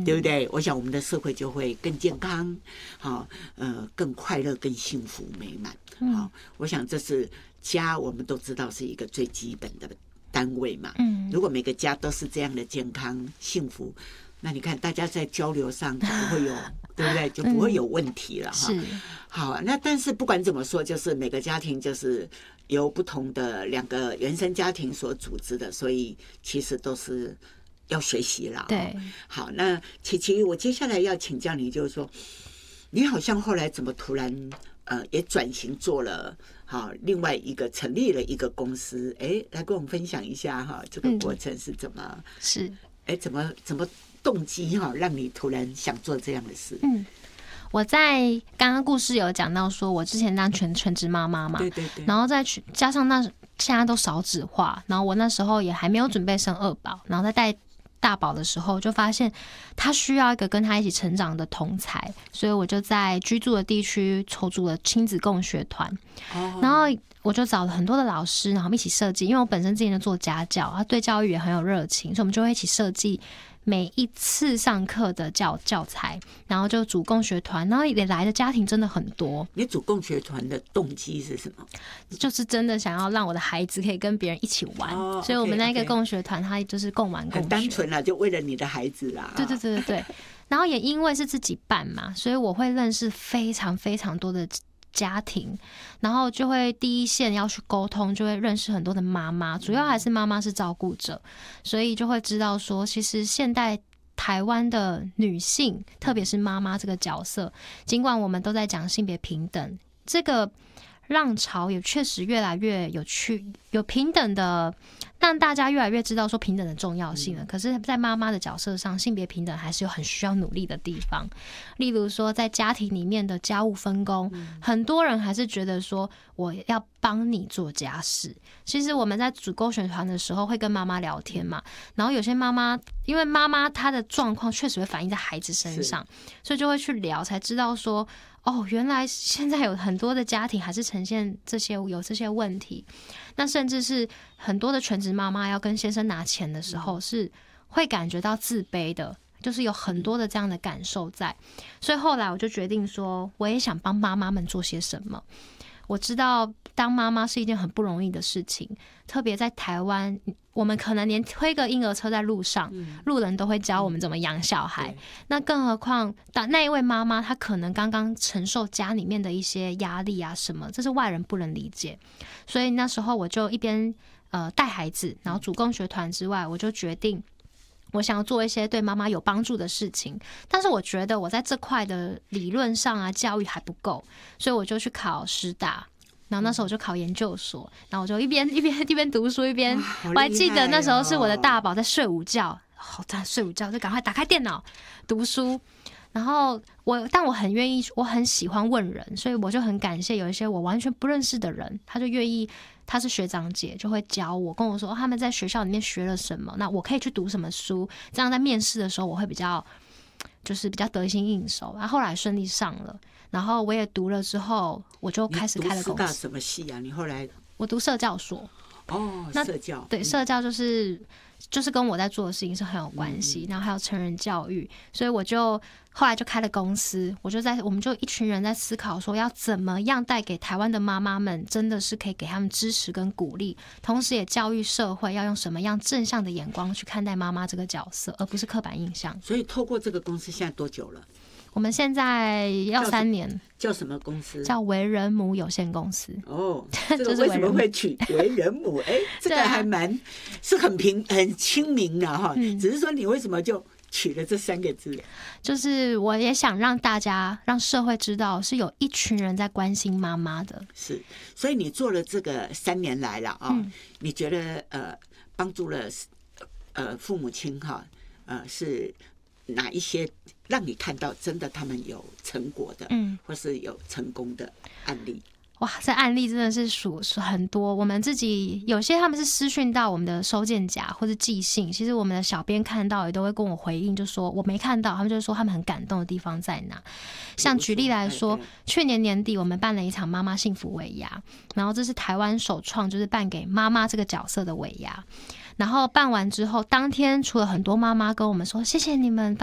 对不对？我想我们的社会就会更健康，好，更快乐、更幸福美满。好，我想这是家，我们都知道是一个最基本的单位嘛。如果每个家都是这样的健康幸福，那你看大家在交流上就不会有，对不对？就不会有问题了哈。好，那但是不管怎么说，就是每个家庭就是由不同的2个原生家庭所组织的，所以其实都是要学习了。 对， 好，那琪琪，我接下来要请教你，就是说，你好像后来怎么突然也转型做了另外一个成立了一个公司，来跟我们分享一下哈，这个过程是怎么怎么动机让你突然想做这样的事？ 我在刚刚故事有讲到说，我之前当全职妈妈嘛， 对， 然后再加上现在都少子化，然后我那时候也还没有准备生2宝，然后在带大宝的时候，就发现他需要一个跟他一起成长的同才，所以我就在居住的地区筹组了亲子共学团，然后我就找了很多的老师，然后我们一起设计，因为我本身之前就做家教，他对教育也很有热情，所以我们就会一起设计每一次上课的教材，然后就组共学团，然后也来的家庭真的很多。 你组共学团的动机是什么？ 就是真的想要让我的孩子可以跟别人一起玩，所以我们那个共学团它就是共玩共学， 很单纯啦，就为了你的孩子啦。 对。然后也因为是自己办嘛，所以我会认识非常非常多的家庭，然后就会第一线要去沟通，就会认识很多的妈妈，主要还是妈妈是照顾者，所以就会知道说，其实现代台湾的女性，特别是妈妈这个角色，尽管我们都在讲性别平等，这个浪潮也确实越来越有平等的，让大家越来越知道说平等的重要性了。可是，在妈妈的角色上，性别平等还是有很需要努力的地方。例如说，在家庭里面的家务分工，很多人还是觉得说我要帮你做家事。其实我们在组共学团的时候会跟妈妈聊天嘛，然后有些妈妈因为妈妈她的状况确实会反映在孩子身上，所以就会去聊，才知道说原来现在有很多的家庭还是呈现这些问题。那甚至是很多的全职妈妈要跟先生拿钱的时候，是会感觉到自卑的，就是有很多的这样的感受在。所以后来我就决定说，我也想帮妈妈们做些什么。我知道当妈妈是一件很不容易的事情，特别在台湾，我们可能连推个婴儿车在路上，路人都会教我们怎么养小孩，那更何况那一位妈妈，她可能刚刚承受家里面的一些压力啊什么，这是外人不能理解。所以那时候我就一边带孩子，然后组共学团之外，我就决定我想要做一些对妈妈有帮助的事情，但是我觉得我在这块的理论上啊教育还不够，所以我就去考师大，然后那时候我就考研究所，然后我就一边读书一边，我还记得那时候是我的大宝在睡午觉，在睡午觉就赶快打开电脑读书。然后但我很愿意，我很喜欢问人，所以我就很感谢有一些我完全不认识的人，他就愿意，他是学长姐，就会教我，跟我说他们在学校里面学了什么，那我可以去读什么书，这样在面试的时候我会比较得心应手。然后后来顺利上了，然后我也读了之后，我就开始开了公司。 你读什么系啊？你后来我读社教所。 社教， 对，社教就是跟我在做的事情是很有关系，然后还有成人教育，所以我就后来就开了公司，我们就一群人在思考说要怎么样带给台湾的妈妈们，真的是可以给他们支持跟鼓励，同时也教育社会要用什么样正向的眼光去看待妈妈这个角色，而不是刻板印象。 所以透过这个公司现在多久了？ 我们现在要3年。 叫什么公司？ 叫为人母有限公司。 这个为什么会取为人母？这个还是很亲民的哈。只是说你为什么就取了这3个字？ 就是我也想让大家让社会知道，是有一群人在关心妈妈的。 是，所以你做了这个3年来了你觉得帮助了父母亲是哪一些让你看到真的他们有成果的，或是有成功的案例？ 哇，这案例真的是数很多。我们自己有些他们是私讯到我们的收件夹或是寄信，其实我们的小编看到也都会跟我回应，就说我没看到，他们就说他们很感动的地方在哪。像举例来说，去年年底我们办了一场妈妈幸福尾牙，然后这是台湾首创，就是办给妈妈这个角色的尾牙。然后办完之后，当天除了很多妈妈跟我们说谢谢你们